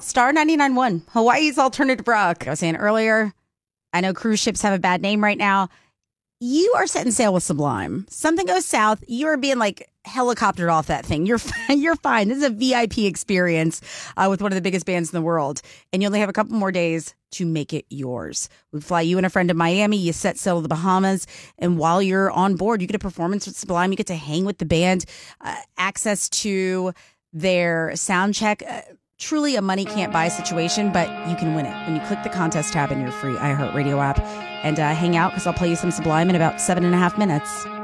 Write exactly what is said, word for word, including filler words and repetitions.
Star ninety-nine point one, Hawaii's alternative rock. I was saying earlier, I know cruise ships have a bad name right now. You are setting sail with Sublime. Something goes south, you are being like helicoptered off that thing. You're you're fine. This is a V I P experience uh, with one of the biggest bands in the world. And you only have a couple more days to make it yours. We fly you and a friend to Miami. You set sail to the Bahamas. And while you're on board, you get a performance with Sublime. You get to hang with the band, uh, access to their sound check. Uh, truly a money can't buy situation, but you can win it when you click the contest tab in your free iHeartRadio app and uh, hang out because I'll play you some Sublime in about seven and a half minutes.